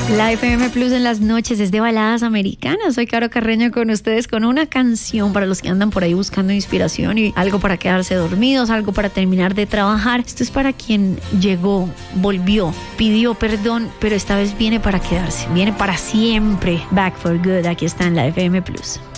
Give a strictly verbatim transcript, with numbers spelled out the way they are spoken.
La F M Plus en las noches es de baladas americanas. Soy Caro Carreño con ustedes con una canción para los que andan por ahí buscando inspiración y algo para quedarse dormidos, algo para terminar de trabajar. Esto es para quien llegó, volvió, pidió perdón, pero esta vez viene para quedarse, viene para siempre. Back for Good, aquí está en la F M Plus.